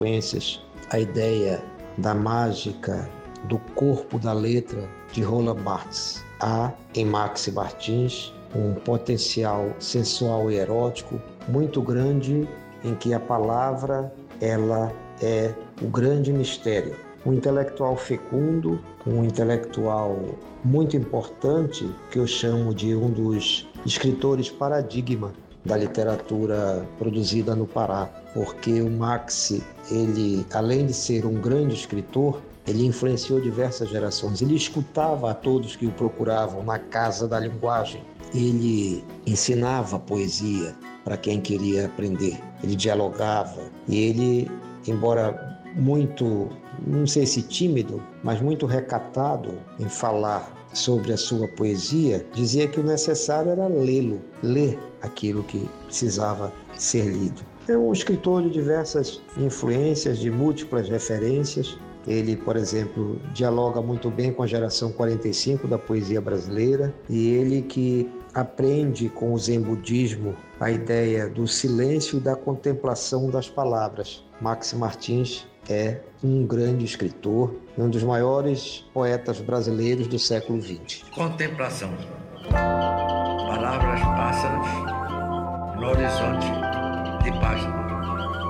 consequências, a ideia da mágica do corpo da letra de Roland Barthes. Há em Maxi Martins um potencial sensual e erótico muito grande, em que a palavra ela é o grande mistério. Um intelectual fecundo, um intelectual muito importante, que eu chamo de um dos escritores paradigma da literatura produzida no Pará, porque o Maxi, ele, além de ser um grande escritor, ele influenciou diversas gerações. Ele escutava a todos que o procuravam na Casa da Linguagem. Ele ensinava poesia para quem queria aprender. Ele dialogava e ele, embora muito, não sei se tímido, mas muito recatado em falar sobre a sua poesia, dizia que o necessário era lê-lo, ler aquilo que precisava ser lido. É um escritor de diversas influências, de múltiplas referências. Ele, por exemplo, dialoga muito bem com a geração 45 da poesia brasileira, e ele que aprende com o Zen budismo a ideia do silêncio e da contemplação das palavras. Maxi Martins é um grande escritor e um dos maiores poetas brasileiros do século XX. Contemplação. Palavras pássaras no horizonte de páginas.